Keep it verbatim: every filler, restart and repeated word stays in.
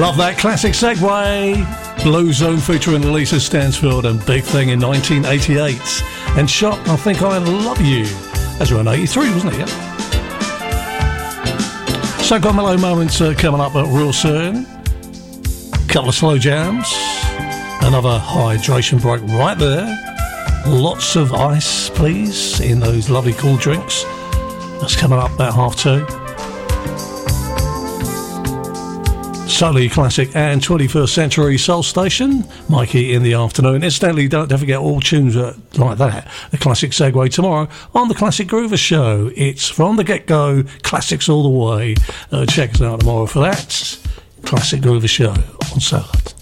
Love that classic segue. Blue Zone featuring Lisa Stansfield and Big Thing in nineteen eighty-eight. And Shot, I Think I Love You. That's around eighty-three, wasn't it? Yeah. So got mellow moments uh, coming up uh, real soon. Couple of slow jams. Another hydration break right there. Lots of ice, please, in those lovely cool drinks. That's coming up at half two. Solely classic and twenty-first century soul station. Mikey in the afternoon. Incidentally, don't, don't forget all tunes uh, like that. The classic segue tomorrow on the Classic Groover Show. It's from the get-go, classics all the way. Uh, check us out tomorrow for that. Classic Groover Show on Solar.